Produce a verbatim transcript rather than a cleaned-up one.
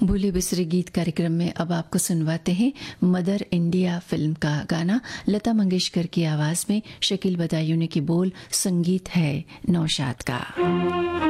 भूले बिसरे गीत कार्यक्रम में अब आपको सुनवाते हैं मदर इंडिया फिल्म का गाना। लता मंगेशकर की आवाज में शकील बदायूनी की बोल, संगीत है नौशाद का।